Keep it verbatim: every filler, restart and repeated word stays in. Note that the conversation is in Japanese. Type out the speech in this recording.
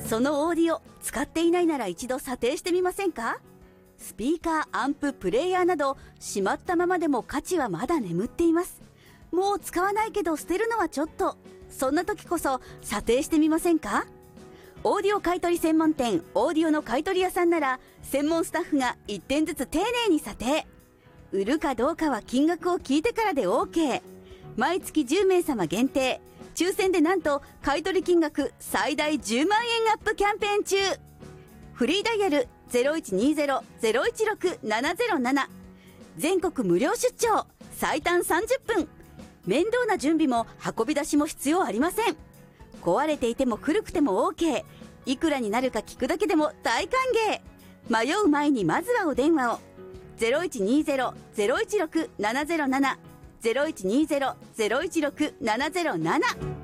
そのオーディオ使っていないなら一度査定してみませんか？スピーカー、アンプ、プレイヤーなどしまったままでも価値はまだ眠っています。もう使わないけど捨てるのはちょっと、そんな時こそ査定してみませんか？オーディオ買取専門店オーディオの買取屋さんなら専門スタッフがいってんずつ丁寧に査定。売るかどうかは金額を聞いてからで OK。 毎月じゅうめいさま限定、抽選でなんと買取金額最大じゅうまんえんアップキャンペーン中。フリーダイヤル ゼロいちにゼロ ゼロいちろく ななゼロなな、 全国無料出張、最短さんじゅっぷん。面倒な準備も運び出しも必要ありません。壊れていても古くても OK。 いくらになるか聞くだけでも大歓迎。迷う前にまずはお電話を。 ゼロいちにゼロ ゼロいちろく ななゼロなな ゼロいちにゼロ ゼロいちろく ななゼロなな